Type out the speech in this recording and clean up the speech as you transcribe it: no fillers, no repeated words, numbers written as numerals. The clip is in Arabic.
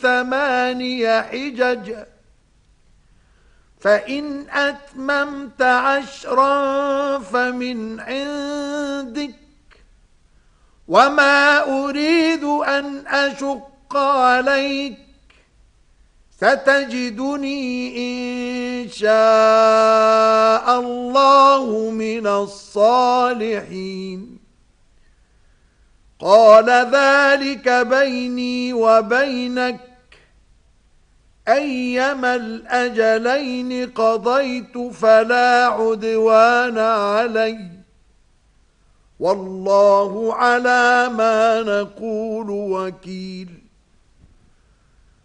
8 حجج فإن أتممت 10 فمن عندك وما أريد أن أشق عليك ستجدني إن شاء الله من الصالحين قال ذلك بيني وبينك أيما الأجلين قضيت فلا عدوان علي والله على ما نقول وكيل